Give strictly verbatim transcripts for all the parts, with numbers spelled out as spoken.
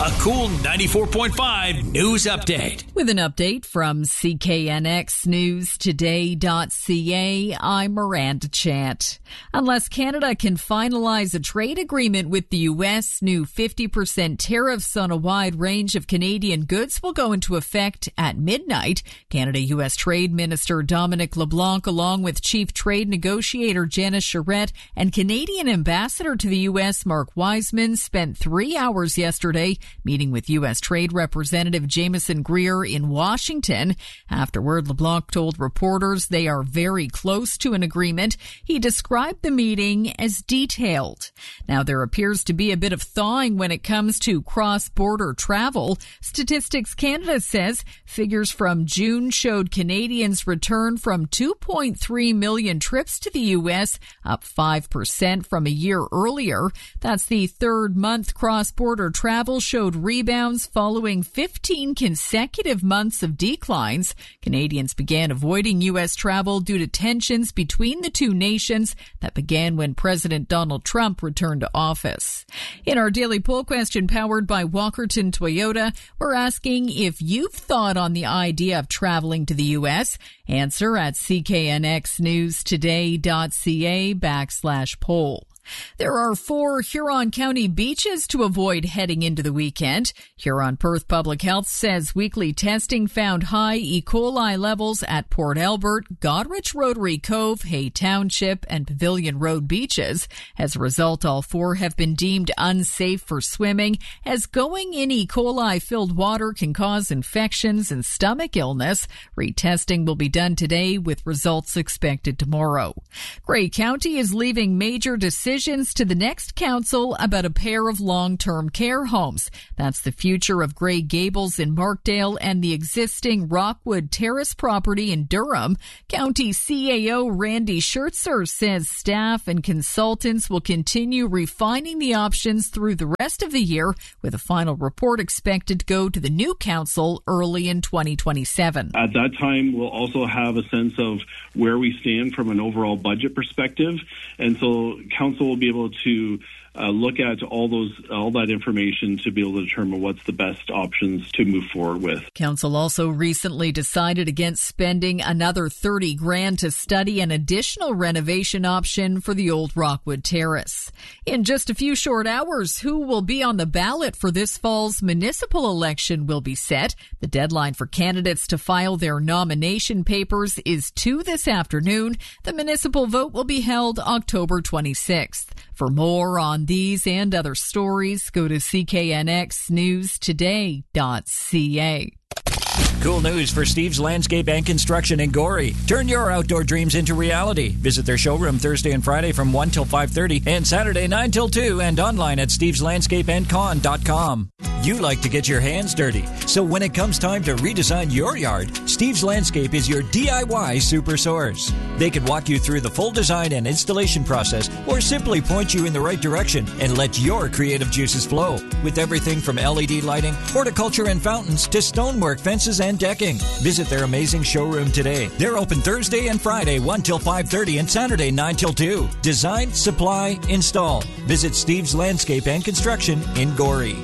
A Cool ninety-four point five news update. With an update from C K N X News Today dot C A, I'm Miranda Chant. Unless Canada can finalize a trade agreement with the U S, new fifty percent tariffs on a wide range of Canadian goods will go into effect at midnight. Canada-U S Trade Minister Dominic LeBlanc, along with Chief Trade Negotiator Janice Charette and Canadian Ambassador to the U S Mark Wiseman, spent three hours yesterday meeting with U S Trade Representative Jameson Greer in Washington. Afterward, LeBlanc told reporters they are very close to an agreement. He described the meeting as detailed. Now, there appears to be a bit of thawing when it comes to cross-border travel. Statistics Canada says figures from June showed Canadians return from two point three million trips to the U S, up five percent from a year earlier. That's the third month cross-border travel showed rebounds following fifteen consecutive months of declines. Canadians began avoiding U S travel due to tensions between the two nations that began when President Donald Trump returned to office. In our daily poll question powered by Walkerton Toyota, we're asking if you've thought on the idea of traveling to the U S. Answer at C K N X News Today dot C A backslash poll. There are four Huron County beaches to avoid heading into the weekend. Huron Perth Public Health says weekly testing found high E. coli levels at Port Albert, Godrich Rotary Cove, Hay Township, and Pavilion Road beaches. As a result, all four have been deemed unsafe for swimming, as going in E. coli-filled water can cause infections and stomach illness. Retesting will be done today, with results expected tomorrow. Grey County is leaving major decisions to the next council about a pair of long-term care homes. That's the future of Grey Gables in Markdale and the existing Rockwood Terrace property in Durham. County C A O Randy Schertzer says staff and consultants will continue refining the options through the rest of the year, with a final report expected to go to the new council early in twenty twenty-seven. At that time, we'll also have a sense of where we stand from an overall budget perspective, and so council will be able to uh, look at all those all that information to be able to determine what's the best options to move forward with. Council also recently decided against spending another thirty grand to study an additional renovation option for the old Rockwood Terrace. In just a few short hours, who will be on the ballot for this fall's municipal election will be set. The deadline for candidates to file their nomination papers is two this afternoon. The municipal vote will be held October twenty-sixth. For more on these and other stories, go to C K N X News Today dot C A. Cool news for Steve's Landscape and Construction in Gorey. Turn your outdoor dreams into reality. Visit their showroom Thursday and Friday from one till five thirty and Saturday nine till two, and online at steves landscape and con dot com. You like to get your hands dirty, so when it comes time to redesign your yard, Steve's Landscape is your D I Y super source. They could walk you through the full design and installation process, or simply point you in the right direction and let your creative juices flow. With everything from L E D lighting, horticulture and fountains, to stonework, fences, and decking. Visit their amazing showroom today. They're open Thursday and Friday one till five thirty and Saturday nine till two. Design, supply, install. Visit Steve's Landscape and Construction in Gorey.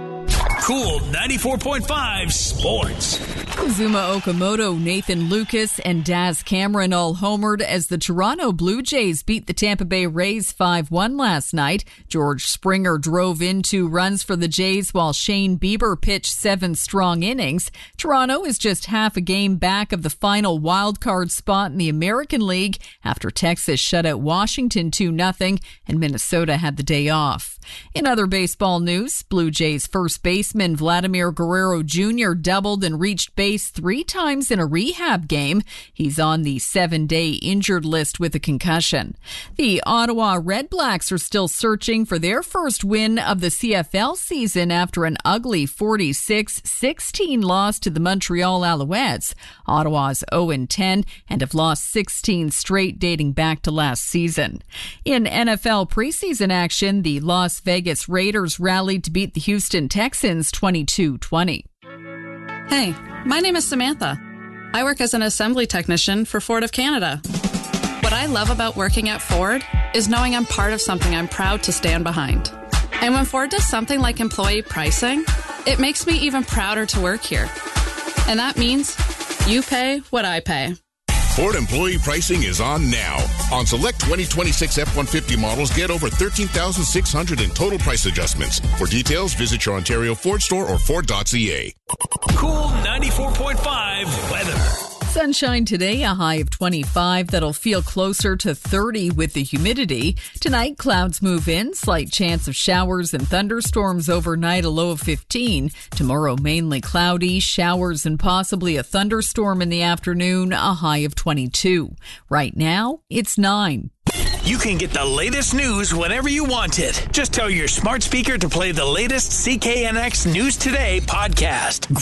Cool ninety-four point five Sports. Zuma Okamoto, Nathan Lucas, and Daz Cameron all homered as the Toronto Blue Jays beat the Tampa Bay Rays five one last night. George Springer drove in two runs for the Jays while Shane Bieber pitched seven strong innings. Toronto is just half a game back of the final wild-card spot in the American League after Texas shut out Washington two nothing and Minnesota had the day off. In other baseball news, Blue Jays first baseman Vladimir Guerrero Junior doubled and reached base three times in a rehab game. He's on the seven-day injured list with a concussion. The Ottawa Red Blacks are still searching for their first win of the C F L season after an ugly forty-six sixteen loss to the Montreal Alouettes. Ottawa's oh and ten and have lost sixteen straight dating back to last season. In N F L preseason action, the Las Vegas Raiders rallied to beat the Houston Texans twenty-two twenty. Hey, my name is Samantha. I work as an assembly technician for Ford of Canada. What I love about working at Ford is knowing I'm part of something I'm proud to stand behind. And when Ford does something like employee pricing, It makes me even prouder to work here. And that means you pay what I pay. Ford employee pricing is on now. On select twenty twenty-six F one fifty models, get over thirteen thousand six hundred dollars in total price adjustments. For details, visit your Ontario Ford store or Ford dot C A. Cool ninety-four point five weather. Sunshine today, a high of twenty-five. That'll feel closer to thirty with the humidity. Tonight, clouds move in. Slight chance of showers and thunderstorms overnight, a low of fifteen. Tomorrow, mainly cloudy, showers and possibly a thunderstorm in the afternoon, a high of twenty-two. Right now, it's nine. You can get the latest news whenever you want it. Just tell your smart speaker to play the latest C K N X News Today podcast.